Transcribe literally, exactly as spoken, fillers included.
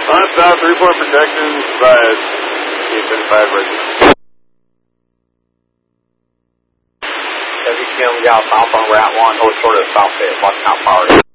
On south, three four protection, five, eight seventy-five, right. W Q M Gal southbound Route one, hold short of the south pit, watching out power.